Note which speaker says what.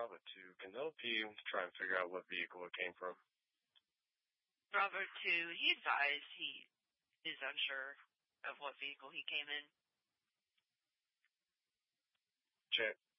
Speaker 1: Bravo 2. Can LP try and figure out what vehicle it came from?
Speaker 2: Bravo 2, he advised he is unsure of what vehicle he came in.
Speaker 1: Check.